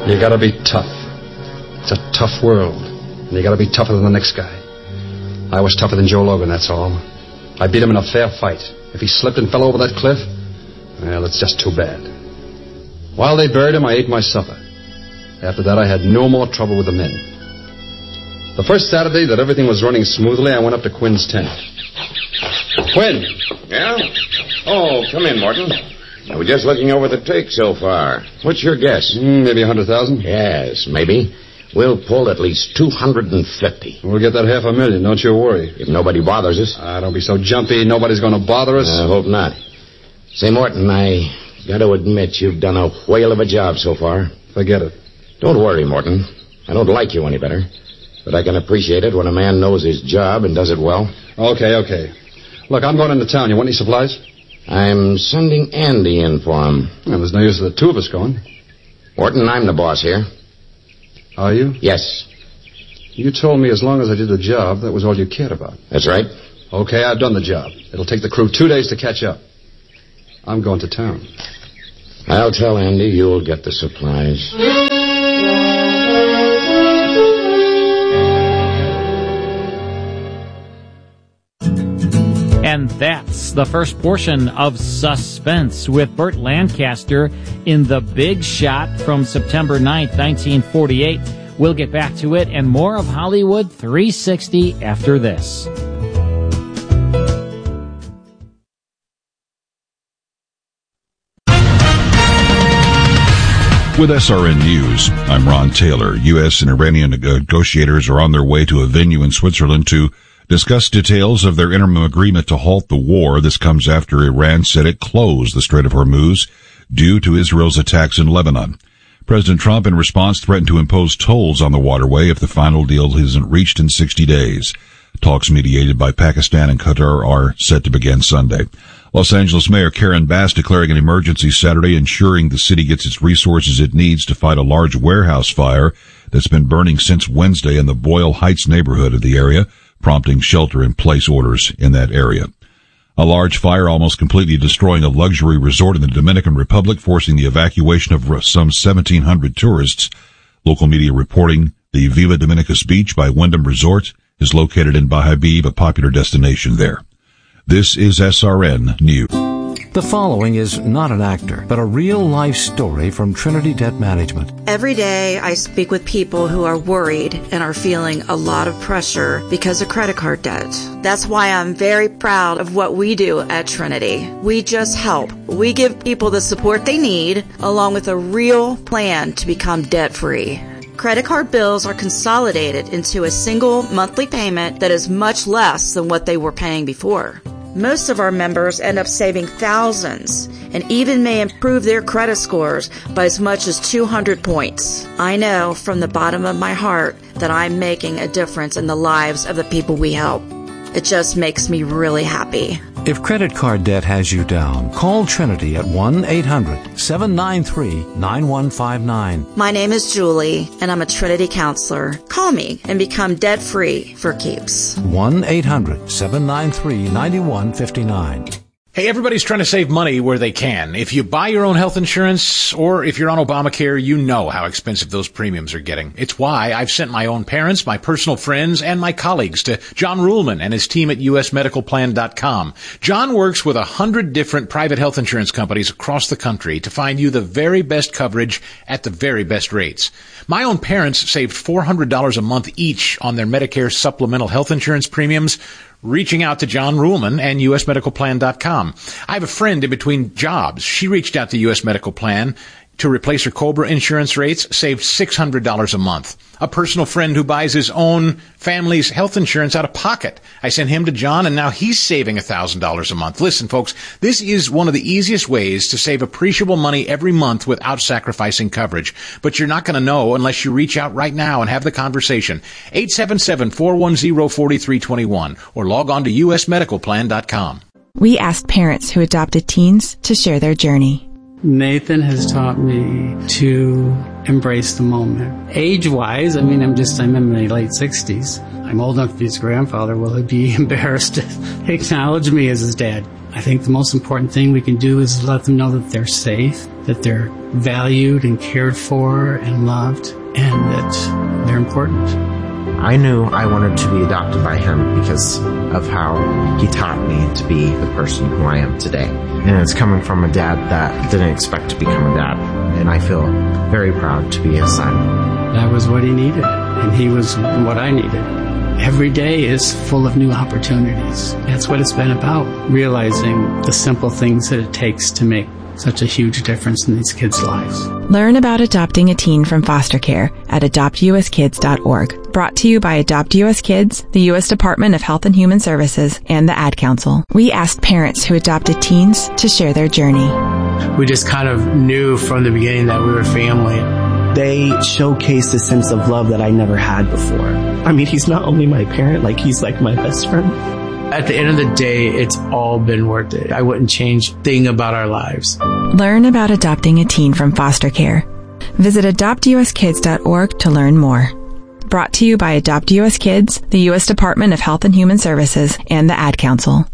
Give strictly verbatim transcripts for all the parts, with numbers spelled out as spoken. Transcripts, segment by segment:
You gotta be tough. It's a tough world, and you gotta be tougher than the next guy. I was tougher than Joe Logan, that's all. I beat him in a fair fight. If he slipped and fell over that cliff, well, it's just too bad. While they buried him, I ate my supper. After that, I had no more trouble with the men. The first Saturday that everything was running smoothly, I went up to Quinn's tent. Quinn! Yeah? Oh, come in, Morton. I was just looking over the take so far. What's your guess? Mm, maybe a hundred thousand? Yes, maybe. We'll pull at least two hundred fifty. We'll get that half a million, don't you worry. If nobody bothers us. Ah, don't be so jumpy. Nobody's going to bother us. I hope not. Say, Morton, I got to admit you've done a whale of a job so far. Forget it. Don't worry, Morton. I don't like you any better. But I can appreciate it when a man knows his job and does it well. Okay, okay. Look, I'm going into town. You want any supplies? I'm sending Andy in for him. Well, there's no use of the two of us going. Morton, I'm the boss here. Are you? Yes. You told me as long as I did the job, that was all you cared about. That's right. Okay, I've done the job. It'll take the crew two days to catch up. I'm going to town. I'll tell Andy you'll get the supplies. And that's the first portion of Suspense with Burt Lancaster in The Big Shot from September ninth, nineteen forty-eight. We'll get back to it and more of Hollywood three sixty after this. With S R N News, I'm Ron Taylor. U S and Iranian negotiators are on their way to a venue in Switzerland to discuss details of their interim agreement to halt the war. This comes after Iran said it closed the Strait of Hormuz due to Israel's attacks in Lebanon. President Trump, in response, threatened to impose tolls on the waterway if the final deal isn't reached in sixty days. Talks mediated by Pakistan and Qatar are set to begin Sunday. Los Angeles Mayor Karen Bass declaring an emergency Saturday, ensuring the city gets its resources it needs to fight a large warehouse fire that's been burning since Wednesday in the Boyle Heights neighborhood of the area, prompting shelter-in-place orders in that area. A large fire almost completely destroying a luxury resort in the Dominican Republic, forcing the evacuation of some seventeen hundred tourists. Local media reporting the Viva Dominicus Beach by Wyndham Resort is located in Bahabib, a popular destination there. This is S R N News. The following is not an actor, but a real-life story from Trinity Debt Management. Every day I speak with people who are worried and are feeling a lot of pressure because of credit card debt. That's why I'm very proud of what we do at Trinity. We just help. We give people the support they need, along with a real plan to become debt-free. Credit card bills are consolidated into a single monthly payment that is much less than what they were paying before. Most of our members end up saving thousands and even may improve their credit scores by as much as two hundred points. I know from the bottom of my heart that I'm making a difference in the lives of the people we help. It just makes me really happy. If credit card debt has you down, call Trinity at one eight hundred seven nine three nine one five nine. My name is Julie, and I'm a Trinity counselor. Call me and become debt-free for keeps. one eight hundred seven nine three nine one five nine. Hey, everybody's trying to save money where they can. If you buy your own health insurance or if you're on Obamacare, you know how expensive those premiums are getting. It's why I've sent my own parents, my personal friends, and my colleagues to John Ruhlman and his team at U S medical plan dot com. John works with a hundred different private health insurance companies across the country to find you the very best coverage at the very best rates. My own parents saved four hundred dollars a month each on their Medicare supplemental health insurance premiums, reaching out to John Ruhlman and U S medical plan dot com. I have a friend in between jobs. She reached out to U S Medical Plan to replace her COBRA insurance rates, saved six hundred dollars a month. A personal friend who buys his own family's health insurance out of pocket. I sent him to John, and now he's saving one thousand dollars a month. Listen, folks, this is one of the easiest ways to save appreciable money every month without sacrificing coverage. But you're not going to know unless you reach out right now and have the conversation. eight seven seven, four one zero, four three two one or log on to U S medical plan dot com. We asked parents who adopted teens to share their journey. Nathan has taught me to embrace the moment. Age-wise, I mean, I'm just, I'm in my late sixties. I'm old enough to be his grandfather. Will he be embarrassed to acknowledge me as his dad? I think the most important thing we can do is let them know that they're safe, that they're valued and cared for and loved, and that they're important. I knew I wanted to be adopted by him because of how he taught me to be the person who I am today. And it's coming from a dad that didn't expect to become a dad, and I feel very proud to be his son. That was what he needed, and he was what I needed. Every day is full of new opportunities. That's what it's been about, realizing the simple things that it takes to make such a huge difference in these kids' lives. Learn about adopting a teen from foster care at adopt u s kids dot org. Brought to you by Adopt U S Kids, the U S Department of Health and Human Services, and the Ad Council. We asked parents who adopted teens to share their journey. We just kind of knew from the beginning that we were family. They showcased a sense of love that I never had before. I mean, he's not only my parent, like he's like my best friend. At the end of the day, it's all been worth it. I wouldn't change a thing about our lives. Learn about adopting a teen from foster care. Visit adopt u s kids dot org to learn more. Brought to you by Adopt U S Kids, the U S Department of Health and Human Services, and the Ad Council.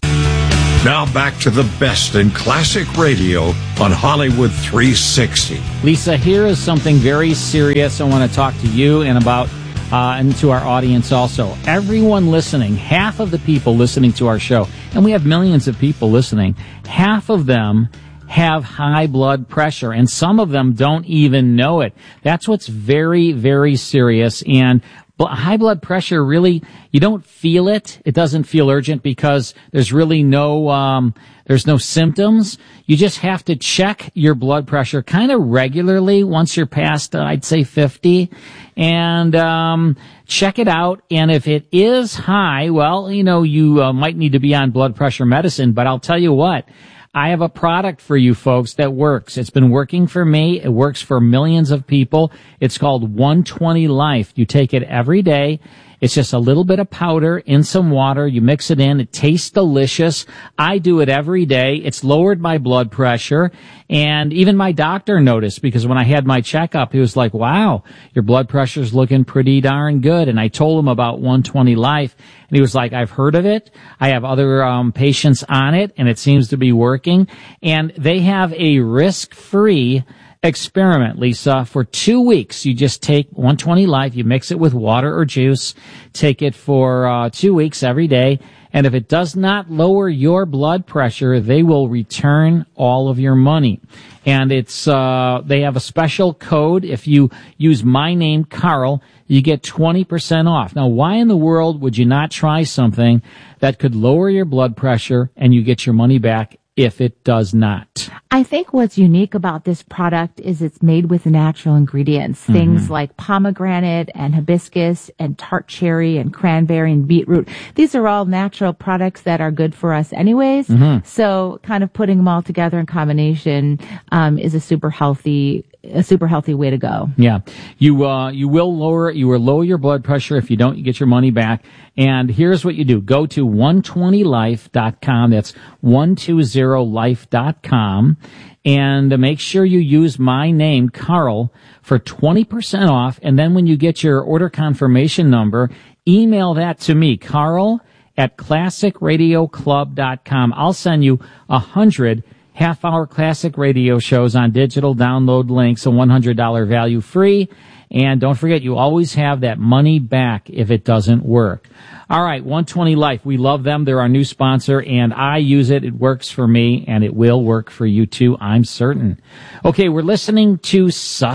Now back to the best in classic radio on Hollywood three sixty. Lisa, here is something very serious I want to talk to you and about uh, and to our audience also. Everyone listening, half of the people listening to our show, and we have millions of people listening, half of them have high blood pressure, and some of them don't even know it. That's what's very, very serious. And high blood pressure, really, you don't feel it. It doesn't feel urgent because there's really no, um, there's no symptoms. You just have to check your blood pressure kind of regularly once you're past, uh, I'd say fifty, and, um, check it out. And if it is high, well, you know, you uh, might need to be on blood pressure medicine, but I'll tell you what, I have a product for you folks that works. It's been working for me. It works for millions of people. It's called one twenty Life. You take it every day. It's just a little bit of powder in some water. You mix it in. It tastes delicious. I do it every day. It's lowered my blood pressure. And even my doctor noticed, because when I had my checkup, he was like, wow, your blood pressure's looking pretty darn good. And I told him about one twenty Life. And he was like, I've heard of it. I have other um, patients on it, and it seems to be working. And they have a risk-free experiment, Lisa. For two weeks, you just take one twenty Life, you mix it with water or juice, take it for uh, two weeks every day, and if it does not lower your blood pressure, they will return all of your money. And it's uh they have a special code. If you use my name, Carl, you get twenty percent off. Now, why in the world would you not try something that could lower your blood pressure and you get your money back if it does not? I think what's unique about this product is it's made with natural ingredients, mm-hmm. things like pomegranate and hibiscus and tart cherry and cranberry and beetroot. These are all natural products that are good for us anyways. Mm-hmm. So kind of putting them all together in combination um, is a super healthy a super healthy way to go. Yeah. You, uh, you will lower, you will lower your blood pressure. If you don't, you get your money back. And here's what you do. Go to one twenty life dot com. That's one twenty life dot com. And make sure you use my name, Carl, for twenty percent off. And then when you get your order confirmation number, email that to me, Carl at classic radio club dot com. I'll send you a hundred half-hour classic radio shows on digital download links, a one hundred dollars value free. And don't forget, you always have that money back if it doesn't work. All right, one twenty Life. We love them. They're our new sponsor, and I use it. It works for me, and it will work for you too, I'm certain. Okay, we're listening to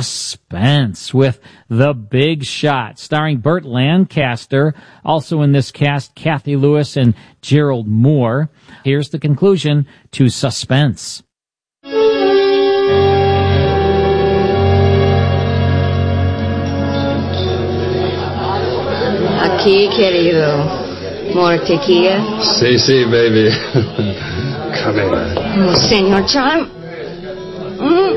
Suspense with The Big Shot, starring Burt Lancaster. Also in this cast, Kathy Lewis and Gerald Moore. Here's the conclusion to Suspense. Aquí, querido. More tequila? Si, si, baby. Come here. Oh, Senor Charm. Mm.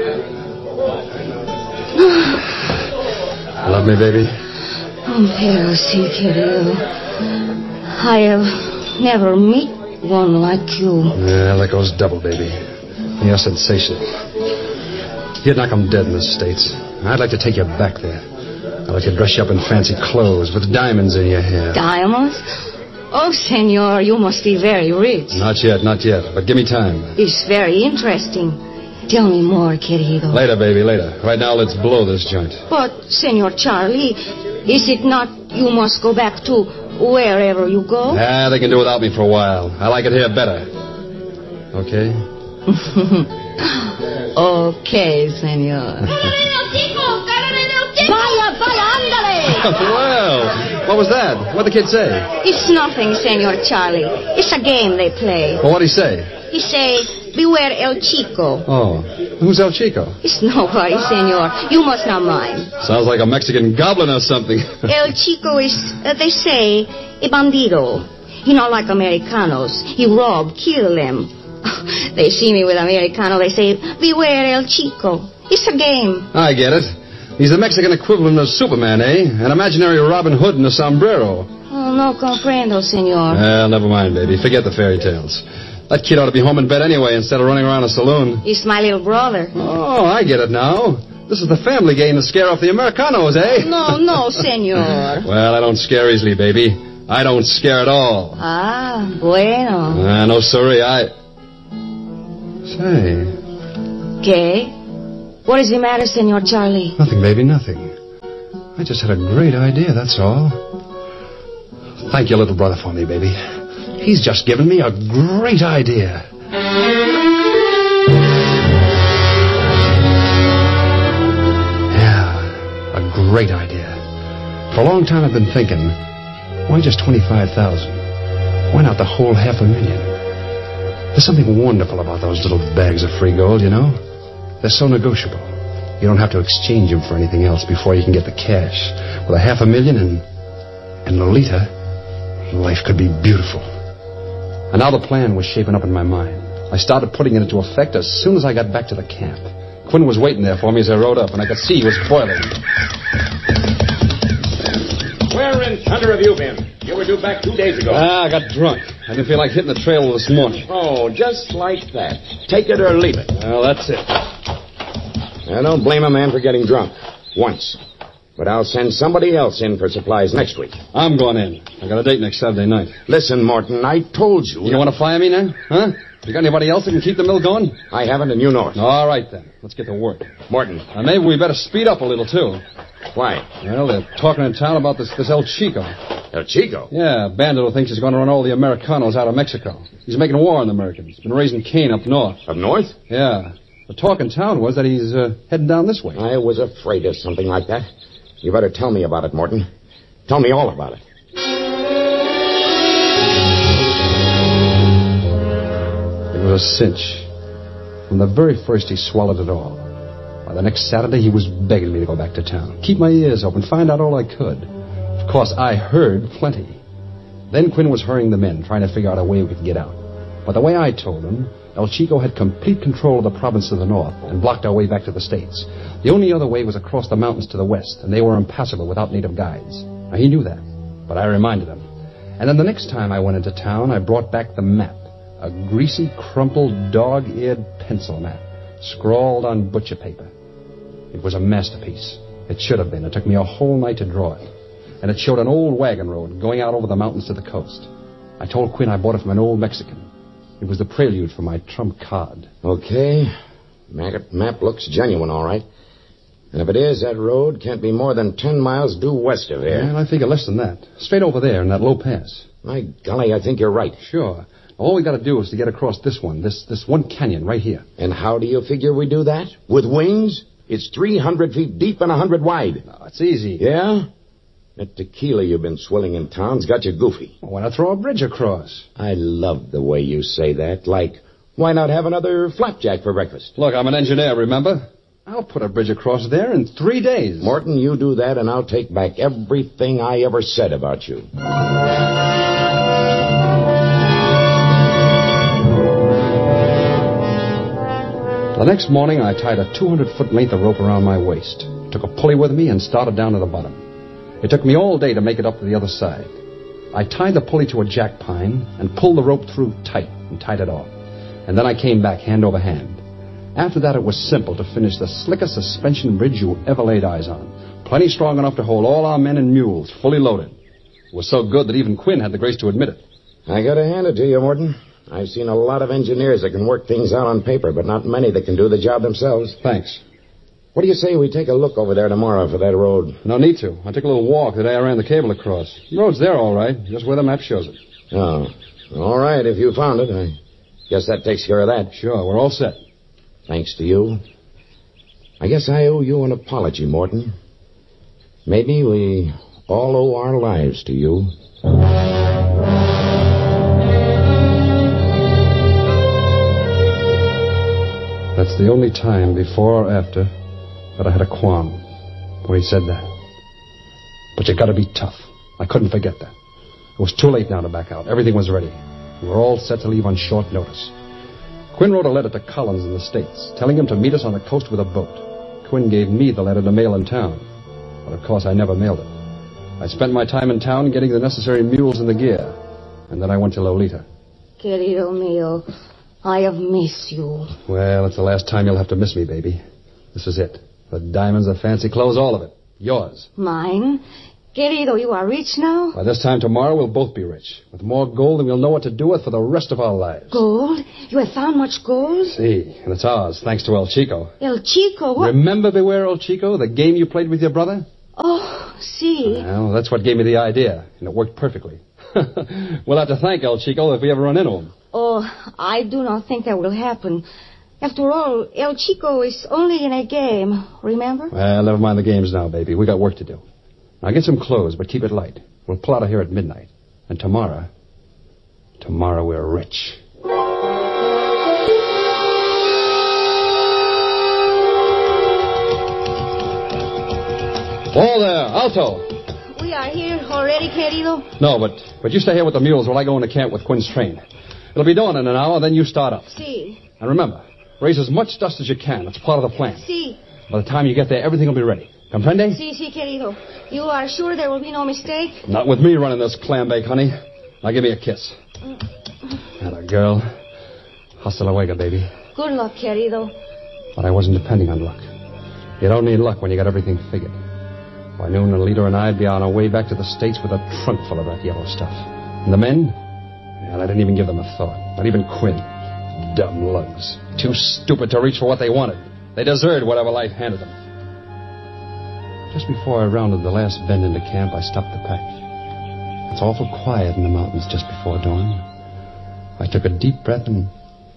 Love me, baby? Oh, pero si, querido. I have never met one like you. Yeah, that goes double, baby. You're sensational. You'd knock 'em dead in the States. I'd like to take you back there. I'd like to dress you up in fancy clothes with diamonds in your hair. Diamonds? Oh, senor, you must be very rich. Not yet, not yet. But give me time. It's very interesting. Tell me more, querido. Later, baby, later. Right now, let's blow this joint. But, Senor Charlie, is it not you must go back to wherever you go? Ah, they can do without me for a while. I like it here better. Okay? Okay, senor. Vaya, vaya, ándale! Well, what was that? What'd the kid say? It's nothing, Senor Charlie. It's a game they play. Well, what'd he say? He say, beware El Chico. Oh, who's El Chico? It's nobody, senor. You must not mind. Sounds like a Mexican goblin or something. El Chico is, uh, they say, a bandido. He not like Americanos. He rob, kill them. They see me with Americano, they say, beware El Chico. It's a game. I get it. He's the Mexican equivalent of Superman, eh? An imaginary Robin Hood in a sombrero. Oh, no comprendo, senor. Well, never mind, baby. Forget the fairy tales. That kid ought to be home in bed anyway instead of running around a saloon. He's my little brother. Oh, I get it now. This is the family game to scare off the Americanos, eh? No, no, senor. Well, I don't scare easily, baby. I don't scare at all. Ah, bueno. Ah, no, sorry, I... Say... ¿Qué? What is the matter, Senor Charlie? Nothing, baby, nothing. I just had a great idea, that's all. Thank your little brother for me, baby. He's just given me a great idea. Yeah, a great idea. For a long time I've been thinking, why just twenty-five thousand? Why not the whole half a million? There's something wonderful about those little bags of free gold, you know? They're so negotiable. You don't have to exchange them for anything else before you can get the cash. With a half a million and, and Lolita, life could be beautiful. And now the plan was shaping up in my mind. I started putting it into effect as soon as I got back to the camp. Quinn was waiting there for me as I rode up, and I could see he was boiling. Where in thunder have you been? You were due back two days ago. Ah, I got drunk. I didn't feel like hitting the trail this morning. Oh, just like that. Take it or leave it. Well, that's it. I don't blame a man for getting drunk. Once. But I'll send somebody else in for supplies next week. I'm going in. I got a date next Saturday night. Listen, Morton, I told you. You want to fire me now? Huh? You got anybody else that can keep the mill going? I haven't, and you know it. All right, then. Let's get to work. Morton. Uh, maybe we better speed up a little, too. Why? Well, they're talking in town about this, this El Chico. El Chico? Yeah, Bandit who thinks he's going to run all the Americanos out of Mexico. He's making war on the Americans. Been raising Cain up north. Up north? Yeah. The talk in town was that he's uh, heading down this way. I was afraid of something like that. You better tell me about it, Morton. Tell me all about it. It was a cinch. From the very first, he swallowed it all. By the next Saturday, he was begging me to go back to town. Keep my ears open, find out all I could. Of course, I heard plenty. Then Quinn was hurrying the men, trying to figure out a way we could get out. But the way I told him, El Chico had complete control of the province to the north and blocked our way back to the States. The only other way was across the mountains to the west, and they were impassable without native guides. Now, he knew that, but I reminded him. And then the next time I went into town, I brought back the map. A greasy, crumpled, dog-eared pencil map, scrawled on butcher paper. It was a masterpiece. It should have been. It took me a whole night to draw it. And it showed an old wagon road going out over the mountains to the coast. I told Quinn I bought it from an old Mexican. It was the prelude for my trump card. Okay. Map, map looks genuine, all right. And if it is, that road can't be more than ten miles due west of here. Well, I figure less than that. Straight over there in that low pass. My golly, I think you're right. Sure. All we got to do is to get across this one, this this one canyon right here. And how do you figure we do that? With wings? It's three hundred feet deep and one hundred wide. No, it's easy. Yeah? That tequila you've been swilling in town's got you goofy. Well, why not throw a bridge across? I love the way you say that. Like, why not have another flapjack for breakfast? Look, I'm an engineer, remember? I'll put a bridge across there in three days. Morton, you do that and I'll take back everything I ever said about you. The next morning, I tied a two hundred foot length of rope around my waist, took a pulley with me, and started down to the bottom. It took me all day to make it up to the other side. I tied the pulley to a jack pine and pulled the rope through tight and tied it off. And then I came back hand over hand. After that, it was simple to finish the slickest suspension bridge you ever laid eyes on. Plenty strong enough to hold all our men and mules, fully loaded. It was so good that even Quinn had the grace to admit it. I gotta hand it to you, Morton. I've seen a lot of engineers that can work things out on paper, but not many that can do the job themselves. Thanks. What do you say we take a look over there tomorrow for that road? No need to. I took a little walk the day I ran the cable across. The road's there, all right, just where the map shows it. Oh, all right, if you found it. I guess that takes care of that. Sure, we're all set. Thanks to you. I guess I owe you an apology, Morton. Maybe we all owe our lives to you. That's the only time, before or after, that I had a qualm when he said that. But you gotta be tough. I couldn't forget that. It was too late now to back out. Everything was ready. We were all set to leave on short notice. Quinn wrote a letter to Collins in the States, telling him to meet us on the coast with a boat. Quinn gave me the letter to mail in town. But of course I never mailed it. I spent my time in town getting the necessary mules and the gear. And then I went to Lolita. Querido mío, I have missed you. Well, it's the last time you'll have to miss me, baby. This is it. The diamonds, the fancy clothes, all of it. Yours. Mine? Querido, you are rich now? By this time tomorrow, we'll both be rich. With more gold than we'll know what to do with for the rest of our lives. Gold? You have found much gold? See, and it's ours, thanks to El Chico. El Chico? What? Remember Beware El Chico, the game you played with your brother? Oh, see. Well, that's what gave me the idea, and it worked perfectly. We'll have to thank El Chico if we ever run into him. Oh, I do not think that will happen. After all, El Chico is only in a game, remember? Well, never mind the games now, baby. We got work to do. Now get some clothes, but keep it light. We'll pull out of here at midnight. And tomorrow, tomorrow we're rich. All there, Alto. We are here already, querido? No, but but you stay here with the mules while I go into camp with Quinn's train. It'll be dawn in an hour, then you start up. See. And remember, raise as much dust as you can. It's part of the plan. See. By the time you get there, everything will be ready. Comprende? Si, si, querido. You are sure there will be no mistake? Not with me running this clam bake, honey. Now give me a kiss. Atta girl. Hasta luego, baby. Good luck, querido. But I wasn't depending on luck. You don't need luck when you got everything figured. By noon, the leader and I'd be on our way back to the States with a trunk full of that yellow stuff. And the men? Well, I didn't even give them a thought. Not even Quinn. Dumb lugs. Too stupid to reach for what they wanted. They deserved whatever life handed them. Just before I rounded the last bend into camp, I stopped the pack. It's awful quiet in the mountains just before dawn. I took a deep breath and...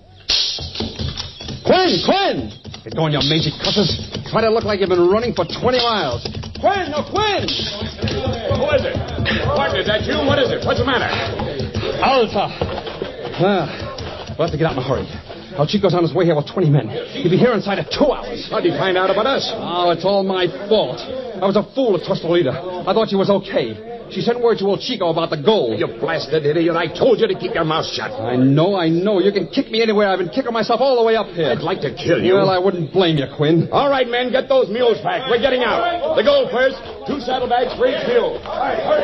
Quinn! Quinn! Get going, you mangy cusses. Try to look like you've been running for twenty miles. Quinn! No, Quinn! Who is it? Martin, is that you? What is it? What's the matter? Alta! Well, we'll have to get out in a hurry. El Chico's on his way here with twenty men. He'll be here inside of two hours. How'd he find out about us? Oh, it's all my fault. I was a fool to trust Lolita. I thought she was okay. She sent word to El Chico about the gold. You blasted idiot. I told you to keep your mouth shut. I know, I know. You can kick me anywhere. I've been kicking myself all the way up here. I'd like to kill you. Well, I wouldn't blame you, Quinn. All right, men, get those mules packed. We're getting out. The gold first. Two saddlebags for each mule. All right, hurry.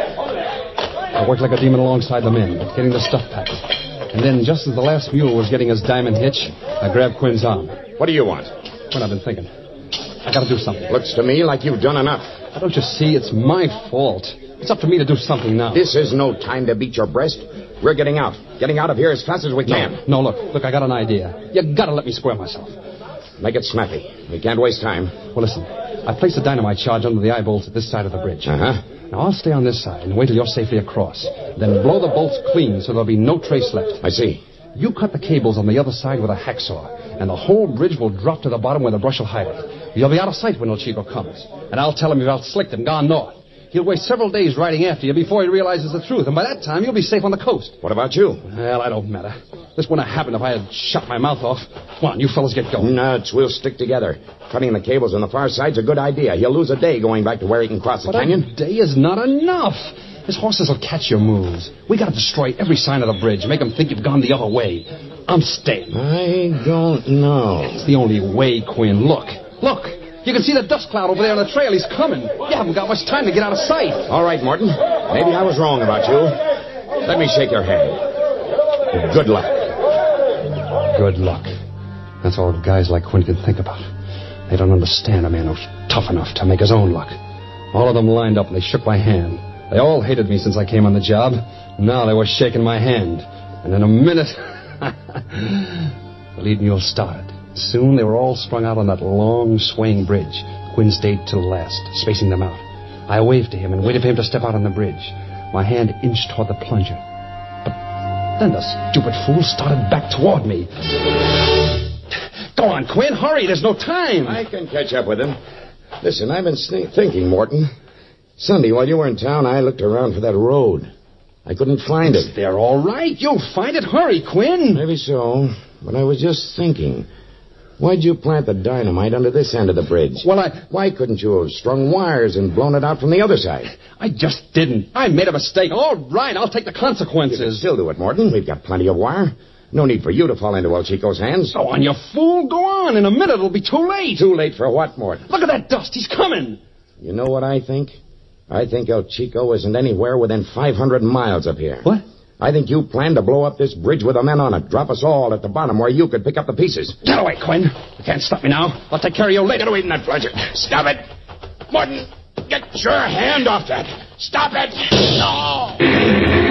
I worked like a demon alongside the men, getting the stuff packed. And then, just as the last mule was getting his diamond hitch, I grabbed Quinn's arm. What do you want? Quinn, I've been thinking. I gotta do something. Looks to me like you've done enough. Don't you see? It's my fault. It's up to me to do something now. This is no time to beat your breast. We're getting out. Getting out of here as fast as we can. No, no, look. Look, I got an idea. You gotta let me square myself. Make it snappy. We can't waste time. Well, listen. I placed a dynamite charge under the eye bolts at this side of the bridge. Uh-huh. Now, I'll stay on this side and wait till you're safely across. Then blow the bolts clean so there'll be no trace left. I see. You cut the cables on the other side with a hacksaw, and the whole bridge will drop to the bottom where the brush will hide it. You'll be out of sight when El Chico comes. And I'll tell him you've outslicked and gone north. He'll waste several days riding after you before he realizes the truth. And by that time, you'll be safe on the coast. What about you? Well, I don't matter. This wouldn't have happened if I had shut my mouth off. Come on, you fellas get going. Nuts, we'll stick together. Cutting the cables on the far side's a good idea. He'll lose a day going back to where he can cross the but canyon. A day is not enough. His horses will catch your moves. We gotta destroy every sign of the bridge. Make them think you've gone the other way. I'm staying. I don't know. It's the only way, Quinn. Look. Look. You can see the dust cloud over there on the trail. He's coming. You haven't got much time to get out of sight. All right, Morton. Maybe I was wrong about you. Let me shake your hand. Good luck. Good luck. That's all guys like Quinn can think about. They don't understand a man who's tough enough to make his own luck. All of them lined up and they shook my hand. They all hated me since I came on the job. Now they were shaking my hand. And in a minute... Believe me, you'll start it. Soon they were all strung out on that long, swaying bridge. Quinn stayed till last, spacing them out. I waved to him and waited for him to step out on the bridge. My hand inched toward the plunger. But then the stupid fool started back toward me. Go on, Quinn, hurry, there's no time. I can catch up with him. Listen, I've been th- thinking, Morton. Sunday, while you were in town, I looked around for that road. I couldn't find it. They're all right. You'll find it. Hurry, Quinn. Maybe so, but I was just thinking. Why'd you plant the dynamite under this end of the bridge? Well, I... Why couldn't you have strung wires and blown it out from the other side? I just didn't. I made a mistake. All right, I'll take the consequences. You can still do it, Morton. We've got plenty of wire. No need for you to fall into El Chico's hands. Go on, you fool. Go on. In a minute, it'll be too late. Too late for what, Morton? Look at that dust. He's coming. You know what I think? I think El Chico isn't anywhere within five hundred miles of here. What? I think you planned to blow up this bridge with the men on it. Drop us all at the bottom where you could pick up the pieces. Get away, Quinn. You can't stop me now. I'll take care of you later. Get away from that plunger. Stop it. Morton, get your hand off that. Stop it. No.